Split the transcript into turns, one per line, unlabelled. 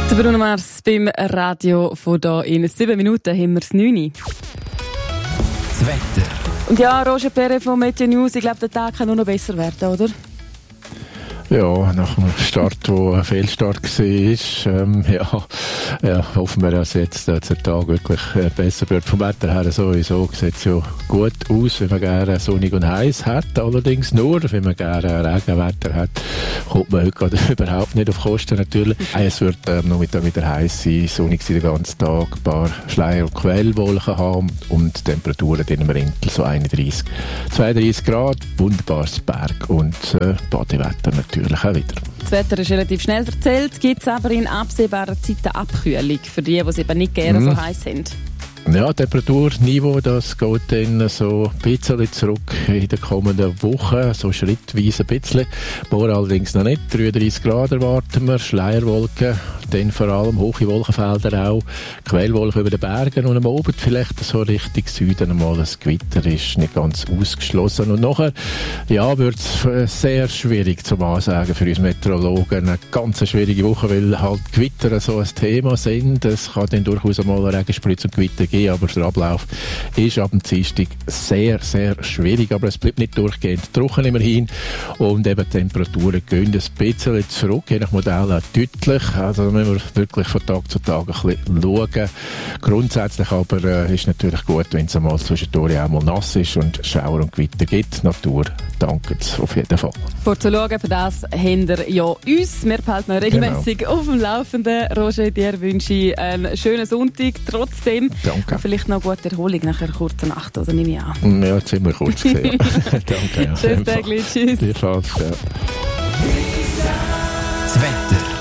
Der Bruno Mars beim Radio von hier in 7 Minuten haben wir es 9.
Das Wetter.
Und ja, Roger Perre von Meteo News, ich glaube, der Tag kann nur noch besser werden, oder?
Ja, nach dem Start, der ein Fehlstart war, hoffen wir, dass jetzt der Tag wirklich besser wird. Vom Wetter her sowieso sieht es ja gut aus, wenn man gerne sonnig und heiß hat. Allerdings nur, wenn man gerne Regenwetter hat, kommt man heute gerade überhaupt nicht auf Kosten natürlich. Es wird noch wieder heiß sein, sonnig sein den ganzen Tag, ein paar Schleier- und Quellwolken haben und Temperaturen in dem Rintel so 31, 32 Grad, wunderbares Berg- und Badewetter natürlich auch wieder.
Das Wetter ist relativ schnell erzählt, gibt es aber in absehbarer Zeit eine Abkühlung für die es eben nicht gerne so heiß sind.
Ja, Temperaturniveau, das geht dann so ein bisschen zurück in den kommenden Wochen, so schrittweise ein bisschen. Morgen allerdings noch nicht. 33 Grad erwarten wir, Schleierwolken, dann vor allem hohe Wolkenfelder auch, Quellwolken über den Bergen und am Abend vielleicht so Richtung Süden einmal ein Gewitter ist nicht ganz ausgeschlossen. Und nachher, ja, wird es sehr schwierig zum Ansagen für uns Meteorologen. Eine ganz schwierige Woche, weil halt Gewitter so ein Thema sind. Es kann dann durchaus einmal eine Regenspritze und Gewitter geben, aber der Ablauf ist ab dem Dienstag sehr, sehr schwierig, aber es bleibt nicht durchgehend trocken immerhin und eben die Temperaturen gehen ein bisschen zurück, je nach Modell auch deutlich, also da müssen wir wirklich von Tag zu Tag ein bisschen schauen. Grundsätzlich aber ist natürlich gut, wenn es einmal zwischendurch auch mal nass ist und Schauer und Gewitter gibt. Die Natur dankt es auf jeden Fall.
Vorzuschauen, für das haben wir ja uns. Wir behalten noch regelmäßig auf dem Laufenden. Roger, dir wünsche ich einen schönen Sonntag. Trotzdem
Danke.
Vielleicht noch gute Erholung nach einer kurzen Nacht, oder nehme ich an?
Ja, ziemlich kurz gesehen. Danke.
Tschüss, Tschüss.
Dir fällt, ja.
Das Wetter.